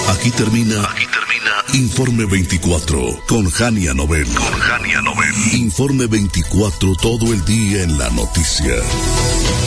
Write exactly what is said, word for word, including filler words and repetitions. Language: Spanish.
Aquí termina, aquí termina Informe veinticuatro con Jania Nobel. Con Jania Nobel. Informe veinticuatro, todo el día en la noticia.